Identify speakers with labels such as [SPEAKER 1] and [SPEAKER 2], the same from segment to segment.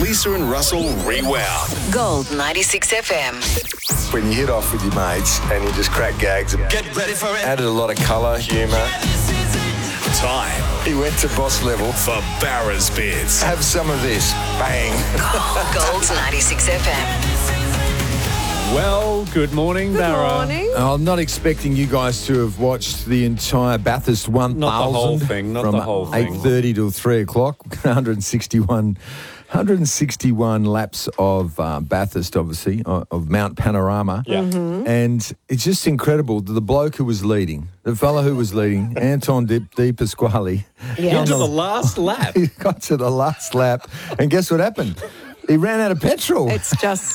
[SPEAKER 1] Lisa and Russell Rewound.
[SPEAKER 2] Gold 96 FM.
[SPEAKER 3] When you hit off with your mates and you just crack gags,
[SPEAKER 1] Get ready for it.
[SPEAKER 3] added a lot of colour, humour.
[SPEAKER 1] Time
[SPEAKER 3] He went to boss level.
[SPEAKER 1] for Barra's Bits.
[SPEAKER 3] Have some of this. Bang.
[SPEAKER 2] Gold 96 FM.
[SPEAKER 4] Well, good morning, Barra.
[SPEAKER 5] Morning.
[SPEAKER 6] I'm not expecting you guys to have watched the entire Bathurst 1000.
[SPEAKER 4] Not the whole thing, not
[SPEAKER 6] from
[SPEAKER 4] the whole thing.
[SPEAKER 6] 8:30 till 3 o'clock. 161 laps of Bathurst, obviously, of Mount Panorama.
[SPEAKER 4] Yeah.
[SPEAKER 6] And it's just incredible. The bloke who was leading, the fellow who was leading, Anton Di Pasquale,
[SPEAKER 4] Got to the last lap.
[SPEAKER 6] he got to the last lap. And guess what happened? He ran out of petrol.
[SPEAKER 5] It's just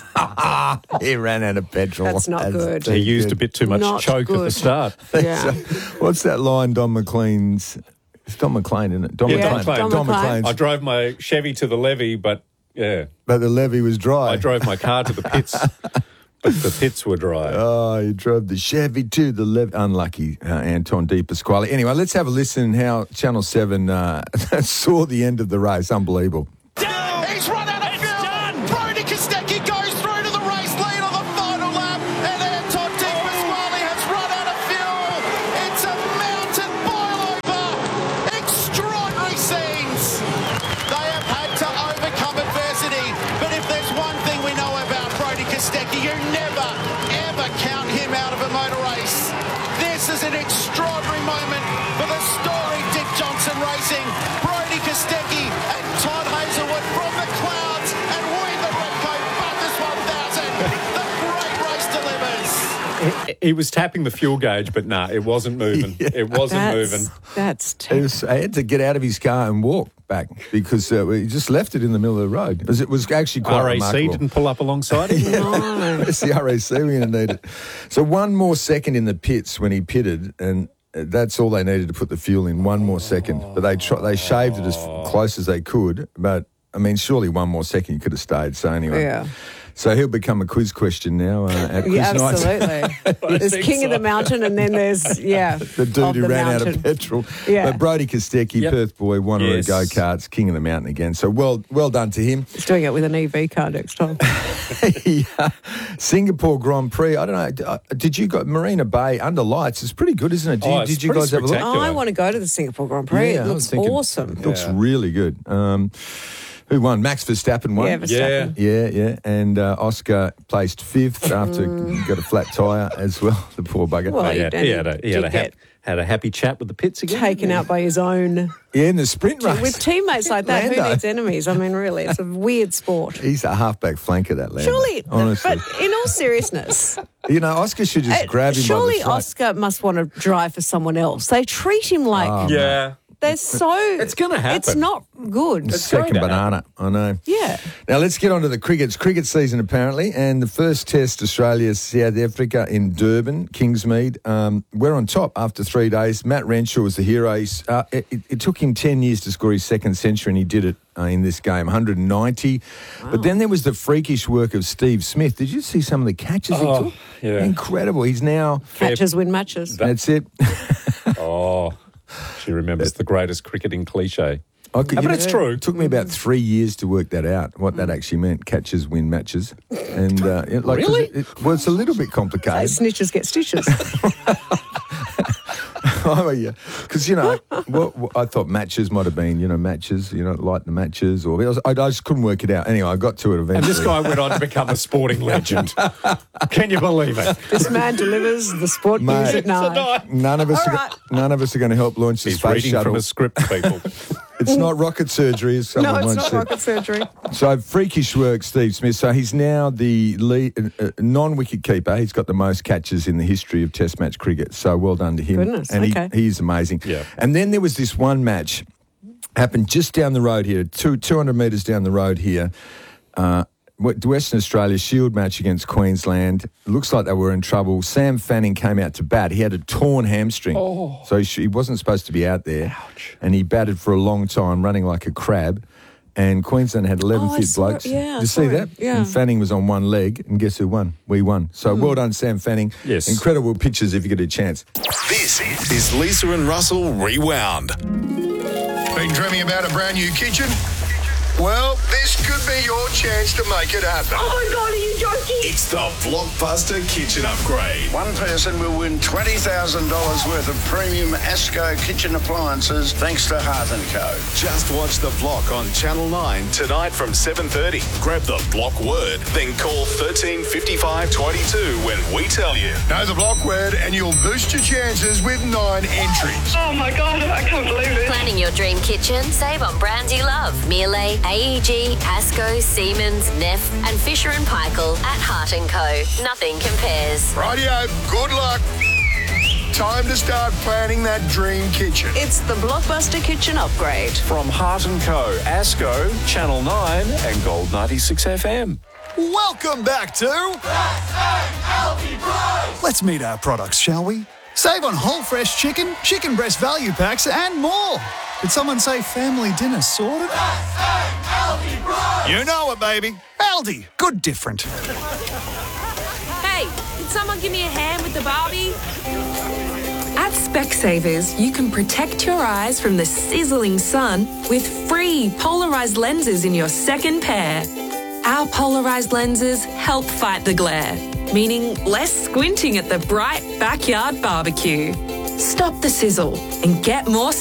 [SPEAKER 6] He ran out of petrol.
[SPEAKER 5] That's not good.
[SPEAKER 4] He used a bit too much
[SPEAKER 5] Not
[SPEAKER 4] choke at the
[SPEAKER 5] good.
[SPEAKER 4] start.
[SPEAKER 5] yeah.
[SPEAKER 6] What's that line Don McLean's? It's Don McLean, isn't it? Don
[SPEAKER 4] Yeah,
[SPEAKER 6] McLean.
[SPEAKER 4] Don McLean.
[SPEAKER 5] Don McLean.
[SPEAKER 6] McLean's.
[SPEAKER 4] I drove my Chevy to the levee, but yeah,
[SPEAKER 6] But the levee was dry.
[SPEAKER 4] I drove my car to the pits, but the pits were dry.
[SPEAKER 6] Oh, you drove the Chevy to the levee. Unlucky, Anton Di Pasquale. Anyway, let's have a listen how Channel 7 saw the end of the race. Unbelievable.
[SPEAKER 7] He's run out of fuel. Brody Kostecki goes through to the race lead on the final lap, and Anton Di Pasquale has run out of fuel. It's a mountain boil-over. Extraordinary scenes. They have had to overcome adversity, but if there's one thing we know about Brody Kostecki, you never, ever count him out of a motor race. This is an extraordinary moment for the story Dick Johnson Racing. Brody Kostecki and Todd Hazelwood from the clouds and win the Repco Bathurst 1000. The great race delivers.
[SPEAKER 4] He was tapping the fuel gauge, but nah, it wasn't moving. It wasn't moving.
[SPEAKER 5] That's
[SPEAKER 6] I had to get out of his car and walk back because he just left it in the middle of the road. It was actually quite
[SPEAKER 4] RAC
[SPEAKER 6] remarkable.
[SPEAKER 4] didn't pull up alongside him.
[SPEAKER 5] no.
[SPEAKER 6] It's the RAC we're going to need it. So one more second in the pits when he pitted, and that's all they needed to put the fuel in, one more second. But they shaved it as close as they could. But, I mean, surely one more second you could have stayed. So anyway.
[SPEAKER 5] Yeah.
[SPEAKER 6] So he'll become a quiz question now at quiz
[SPEAKER 5] Yeah,
[SPEAKER 6] night.
[SPEAKER 5] absolutely. There's
[SPEAKER 4] think
[SPEAKER 5] King of the Mountain, and then there's,
[SPEAKER 6] The dude who ran out of petrol.
[SPEAKER 5] Yeah.
[SPEAKER 6] But Brody Kostecki,
[SPEAKER 4] Yep.
[SPEAKER 6] Perth boy, Wanneroo
[SPEAKER 4] Yes.
[SPEAKER 6] go-karts, King of the Mountain again. So well done to him.
[SPEAKER 5] He's doing it with an EV car next time.
[SPEAKER 6] Yeah. Singapore Grand Prix. I don't know. Did you go Marina Bay under lights? It's pretty good, isn't it?
[SPEAKER 4] It's
[SPEAKER 6] Did you
[SPEAKER 4] pretty
[SPEAKER 6] guys have a look?
[SPEAKER 4] spectacular.
[SPEAKER 5] I want to go to the Singapore Grand Prix.
[SPEAKER 6] Yeah,
[SPEAKER 5] It
[SPEAKER 6] I
[SPEAKER 5] looks
[SPEAKER 6] was thinking-
[SPEAKER 5] awesome.
[SPEAKER 6] It looks really good. Who won? Max Verstappen won.
[SPEAKER 5] Yeah, Verstappen.
[SPEAKER 6] Yeah. And Oscar placed fifth after he got a flat tyre as well. The poor bugger.
[SPEAKER 5] Well,
[SPEAKER 4] He
[SPEAKER 5] did
[SPEAKER 4] had a happy chat with the pits again.
[SPEAKER 5] taken out by his own.
[SPEAKER 6] Yeah, in the sprint race.
[SPEAKER 5] With teammates like that, who
[SPEAKER 6] Lando.
[SPEAKER 5] needs enemies? I mean, really, it's a weird sport.
[SPEAKER 6] He's a halfback flanker, that Lando.
[SPEAKER 5] Surely,
[SPEAKER 6] honestly.
[SPEAKER 5] but in all seriousness,
[SPEAKER 6] You know, Oscar should just grab him
[SPEAKER 5] surely
[SPEAKER 6] by the throat.
[SPEAKER 5] Oscar must want to drive for someone else. They treat him like
[SPEAKER 4] Yeah.
[SPEAKER 5] they're so.
[SPEAKER 4] It's gonna happen.
[SPEAKER 5] It's not good.
[SPEAKER 6] Second
[SPEAKER 4] going to
[SPEAKER 6] banana, I know.
[SPEAKER 5] Yeah.
[SPEAKER 6] Now let's get on to the cricket. It's cricket season apparently, and the first test, Australia, South Africa in Durban, Kingsmead. We're on top after 3 days. Matt Renshaw was the hero. It took him 10 years to score his second century, and he did it in this game, 190. Wow. But then there was the freakish work of Steve Smith. Did you see some of the catches he took?
[SPEAKER 4] Yeah.
[SPEAKER 6] Incredible. He's now...
[SPEAKER 5] Catches win matches.
[SPEAKER 6] That's it.
[SPEAKER 4] Oh, she remembers the greatest cricketing cliche.
[SPEAKER 6] But
[SPEAKER 4] it's true.
[SPEAKER 6] It took me about 3 years to work that out, what that actually meant, catches win matches. And
[SPEAKER 4] Really?
[SPEAKER 6] Well, it's a little bit complicated.
[SPEAKER 5] Snitches get stitches.
[SPEAKER 6] Oh, yeah. Because, what I thought matches might have been, matches, light the matches. I just couldn't work it out. Anyway, I got to it eventually.
[SPEAKER 4] And this guy went on to become a sporting legend. Can you believe it?
[SPEAKER 5] This man delivers the sport news
[SPEAKER 6] Mate,
[SPEAKER 5] at night.
[SPEAKER 6] None of us,
[SPEAKER 5] All right.
[SPEAKER 6] none of us are going to help launch the
[SPEAKER 4] He's
[SPEAKER 6] space
[SPEAKER 4] reading
[SPEAKER 6] shuttle.
[SPEAKER 4] from a script, people.
[SPEAKER 6] It's not rocket surgery, as someone
[SPEAKER 5] No, it's
[SPEAKER 6] once
[SPEAKER 5] not
[SPEAKER 6] said.
[SPEAKER 5] rocket surgery.
[SPEAKER 6] So freakish work, Steve Smith. So he's now the non-wicket keeper. He's got the most catches in the history of Test match cricket. So well done to him.
[SPEAKER 5] Goodness,
[SPEAKER 6] and
[SPEAKER 5] okay.
[SPEAKER 6] he is amazing.
[SPEAKER 4] Yeah.
[SPEAKER 6] And then there was this one match happened just down the road here, 200 metres down the road here. Western Australia Shield match against Queensland. Looks like they were in trouble. Sam Fanning came out to bat. He had a torn hamstring. So he wasn't supposed to be out there.
[SPEAKER 4] Ouch.
[SPEAKER 6] And he batted for a long time, running like a crab. And Queensland had 11
[SPEAKER 5] I
[SPEAKER 6] fit
[SPEAKER 5] saw it.
[SPEAKER 6] blokes.
[SPEAKER 5] Yeah,
[SPEAKER 6] Did you see that?
[SPEAKER 5] Yeah.
[SPEAKER 6] And Fanning was on one leg. And guess who won? We won. So well done, Sam Fanning.
[SPEAKER 4] Yes.
[SPEAKER 6] Incredible pictures if you get a chance.
[SPEAKER 1] This is Lisa and Russell Rewound.
[SPEAKER 7] Been dreaming about a brand new kitchen?
[SPEAKER 8] Well, this could be your chance to make it happen.
[SPEAKER 9] Oh my God, are you joking?
[SPEAKER 1] It's the Blockbuster Kitchen Upgrade.
[SPEAKER 8] One person will win $20,000 worth of premium ASCO kitchen appliances thanks to Hearth & Co.
[SPEAKER 1] Just watch The Block on Channel 9 tonight from 7:30. Grab the Block word, then call 135522 when we tell you.
[SPEAKER 8] Know the block word and you'll boost your chances with 9 entries.
[SPEAKER 9] Oh my God, I can't believe it.
[SPEAKER 10] Planning your dream kitchen? Save on brands you love. Miele, AEG, ASCO, Siemens, Neff and Fisher & Paykel at Hearth & Co. Nothing compares.
[SPEAKER 8] Rightio, good luck. Time to start planning that dream kitchen.
[SPEAKER 5] It's the Blockbuster Kitchen Upgrade.
[SPEAKER 4] From Hearth & Co, ASCO, Channel 9 and Gold 96 FM.
[SPEAKER 7] Welcome back to Let's meet our products, shall we? Save on whole fresh chicken, chicken breast value packs, and more. Did someone say family dinner sorted? You know it, baby. Aldi, good different.
[SPEAKER 11] Hey, did someone give me a hand with the Barbie? At Specsavers, you can protect your eyes from the sizzling sun with free polarized lenses in your second pair. Our polarized lenses help fight the glare, meaning less squinting at the bright backyard barbecue. Stop the sizzle and get more